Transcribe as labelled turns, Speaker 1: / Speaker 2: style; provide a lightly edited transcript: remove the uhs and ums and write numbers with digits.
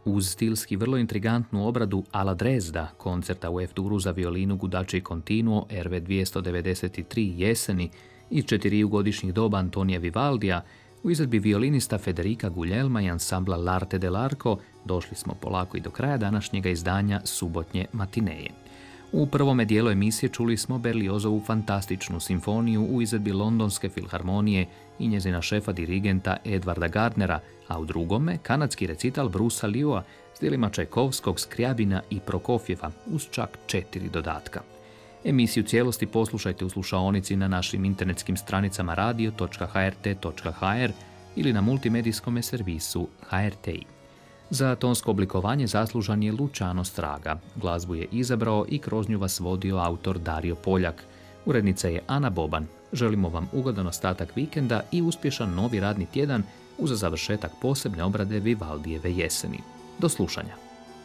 Speaker 1: Uz stilski vrlo intrigantnu obradu Alla Dresda, koncerta u F-duru za violinu Gudači Continuo RV 293 jeseni iz 4 godišnjih doba Antonija Vivaldija, u izvedbi violinista Federica Guglielma i ansambla L'Arte dell'Arco došli smo polako i do kraja današnjega izdanja subotnje matineje. U prvome dijelu emisije čuli smo Berliozovu fantastičnu simfoniju u izvedbi Londonske filharmonije i njezina šefa dirigenta Edvarda Gardnera, a u drugome kanadski recital Brucea Liua s djelima Čajkovskog, Skriabina i Prokofjeva uz čak 4 dodatka. Emisiju cijelosti poslušajte u slušaonici na našim internetskim stranicama radio.hrt.hr ili na multimedijskom servisu HRTI. Za tonsko oblikovanje zaslužan je Luciano Straga. Glazbu je izabrao i kroz nju vas vodio autor Dario Poljak. Urednica je Ana Boban. Želimo vam ugodan ostatak vikenda i uspješan novi radni tjedan uz završetak posebne obrade Vivaldijeve jeseni. Do slušanja.